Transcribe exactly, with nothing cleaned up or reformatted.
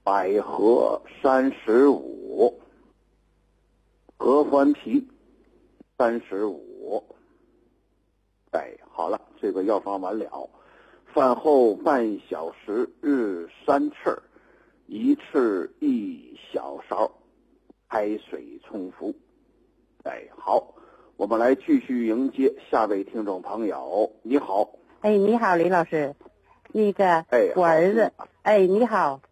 百合三十五，合欢皮三十五。哎，好了，这个药方完了。饭后半小时日三次，一次一小勺，开水冲服。哎，好，我们来继续迎接下位听众朋友。你好。 哎，你好，李老师。那个， 哎， 我儿子，哎，你好，